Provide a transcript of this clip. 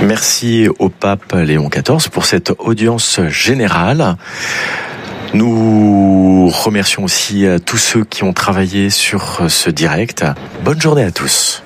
Merci au pape Léon XIV pour cette audience générale. Nous remercions aussi tous ceux qui ont travaillé sur ce direct. Bonne journée à tous.